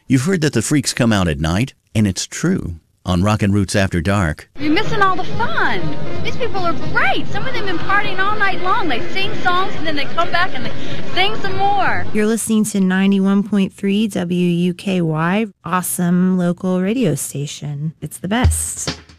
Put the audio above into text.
You've heard that the freaks come out at night, and it's true. On Rockin' Roots After Dark. You're missing all the fun. These people are great. Some of them have been partying all night long. They sing songs and then they come back and they sing some more. You're listening to 91.3 WUKY, awesome local radio station. It's the best.